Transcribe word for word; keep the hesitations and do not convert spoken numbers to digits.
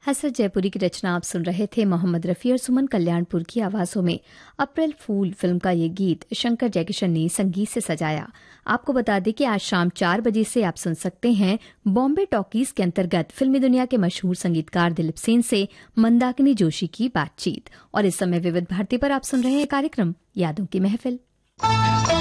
हसरत जयपुरी की रचना आप सुन रहे थे। मोहम्मद रफ़ी और सुमन कल्याणपुर की आवाज़ों में अप्रैल फूल फिल्म का ये गीत शंकर जयकिशन ने संगीत से सजाया। आपको बता दें कि आज शाम चार बजे से आप सुन सकते हैं बॉम्बे टॉकीज के अंतर्गत फिल्मी दुनिया के मशहूर संगीतकार दिलीप सेन से मंदाकिनी जोशी की बातचीत। और इस समय विविध भारती पर आप सुन रहे हैं कार्यक्रम यादों की महफिल।